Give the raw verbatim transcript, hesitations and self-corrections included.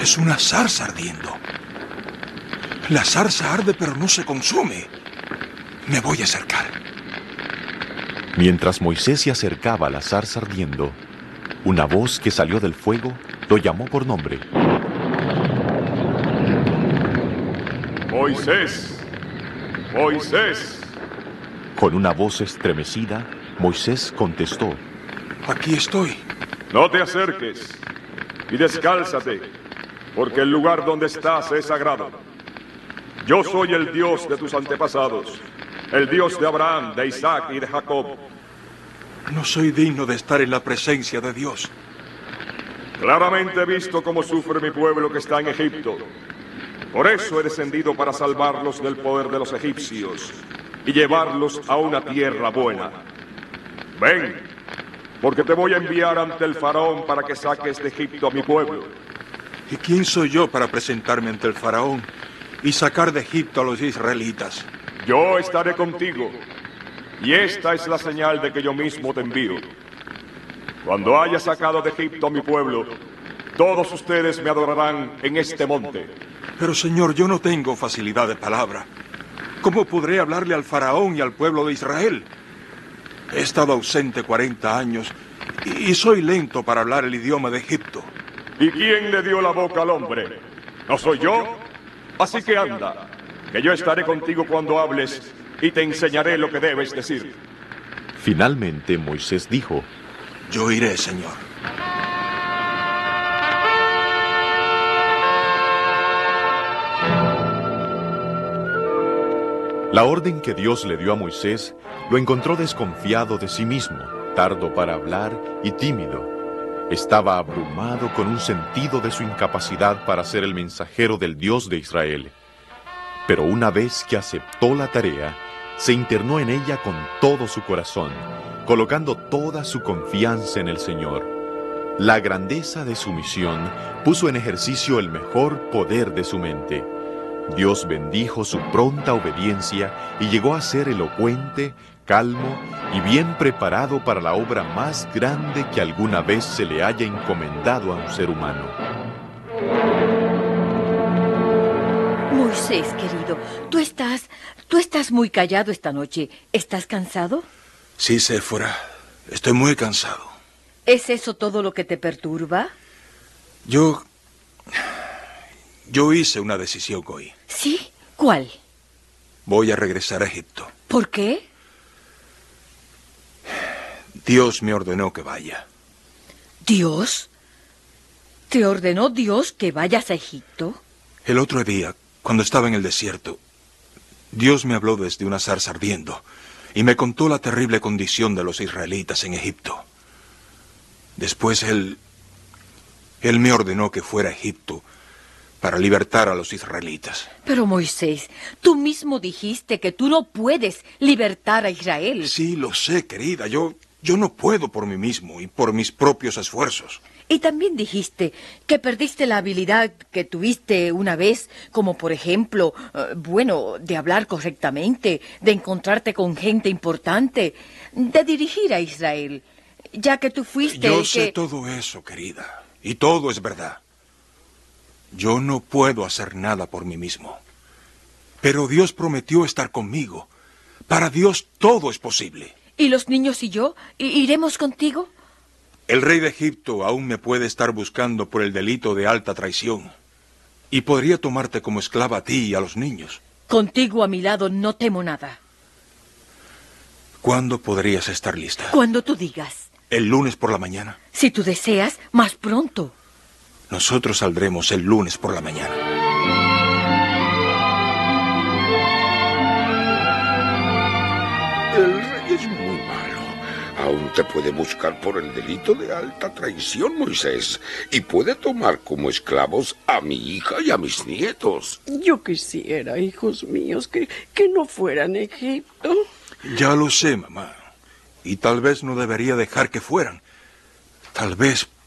Es una zarza ardiendo. La zarza arde pero no se consume. Me voy a acercar. Mientras Moisés se acercaba a la zarza ardiendo, una voz que salió del fuego lo llamó por nombre. Moisés, Moisés. Con una voz estremecida, Moisés contestó. Aquí estoy. No te acerques y descálzate, porque el lugar donde estás es sagrado. Yo soy el Dios de tus antepasados, el Dios de Abraham, de Isaac y de Jacob. No soy digno de estar en la presencia de Dios. Claramente he visto cómo sufre mi pueblo que está en Egipto. Por eso he descendido para salvarlos del poder de los egipcios y llevarlos a una tierra buena. Ven, porque te voy a enviar ante el faraón para que saques de Egipto a mi pueblo. ¿Y quién soy yo para presentarme ante el faraón y sacar de Egipto a los israelitas? Yo estaré contigo, y esta es la señal de que yo mismo te envío. Cuando haya sacado de Egipto a mi pueblo, todos ustedes me adorarán en este monte. Pero, Señor, yo no tengo facilidad de palabra. ¿Cómo podré hablarle al faraón y al pueblo de Israel? He estado ausente cuarenta años y soy lento para hablar el idioma de Egipto. ¿Y quién le dio la boca al hombre? ¿No soy yo? Así que anda, que yo estaré contigo cuando hables y te enseñaré lo que debes decir. Finalmente Moisés dijo: Yo iré, Señor. La orden que Dios le dio a Moisés lo encontró desconfiado de sí mismo, tardo para hablar y tímido. Estaba abrumado con un sentido de su incapacidad para ser el mensajero del Dios de Israel. Pero una vez que aceptó la tarea, se internó en ella con todo su corazón, colocando toda su confianza en el Señor. La grandeza de su misión puso en ejercicio el mejor poder de su mente. Dios bendijo su pronta obediencia y llegó a ser elocuente, calmo y bien preparado para la obra más grande que alguna vez se le haya encomendado a un ser humano. Moisés, querido, tú estás, tú estás muy callado esta noche. ¿Estás cansado? Sí, Séfora, estoy muy cansado. ¿Es eso todo lo que te perturba? Yo... Yo hice una decisión hoy. ¿Sí? ¿Cuál? Voy a regresar a Egipto. ¿Por qué? Dios me ordenó que vaya. ¿Dios? ¿Te ordenó Dios que vayas a Egipto? El otro día, cuando estaba en el desierto, Dios me habló desde una zarza ardiendo y me contó la terrible condición de los israelitas en Egipto. Después Él... Él me ordenó que fuera a Egipto para libertar a los israelitas. Pero Moisés, tú mismo dijiste que tú no puedes libertar a Israel. Sí, lo sé, querida. Yo, yo no puedo por mí mismo y por mis propios esfuerzos. Y también dijiste que perdiste la habilidad que tuviste una vez, como por ejemplo, eh, bueno, de hablar correctamente, de encontrarte con gente importante, de dirigir a Israel, ya que tú fuiste Yo el sé que... todo eso, querida, y todo es verdad. Yo no puedo hacer nada por mí mismo. Pero Dios prometió estar conmigo. Para Dios todo es posible. ¿Y los niños y yo? ¿I- ¿Iremos contigo? El rey de Egipto aún me puede estar buscando por el delito de alta traición. Y podría tomarte como esclava a ti y a los niños. Contigo a mi lado no temo nada. ¿Cuándo podrías estar lista? Cuando tú digas. ¿El lunes por la mañana? Si tú deseas, más pronto. Nosotros saldremos el lunes por la mañana. El rey es muy malo. Aún te puede buscar por el delito de alta traición, Moisés, y puede tomar como esclavos a mi hija y a mis nietos. Yo quisiera, hijos míos, que, que no fueran a Egipto. Ya lo sé, mamá. Y tal vez no debería dejar que fueran. Tal vez